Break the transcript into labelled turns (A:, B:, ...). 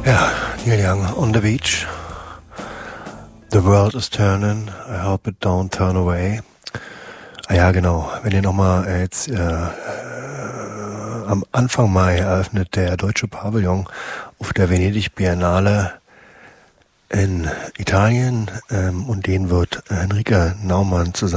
A: Ja, Neil Young, On the Beach. The world is turning, I hope it don't turn away. Ah ja, genau. Wenn ihr nochmal jetzt am Anfang Mai eröffnet der Deutsche Pavillon auf der Venedig Biennale in Italien und den wird Henrike Naumann zusammen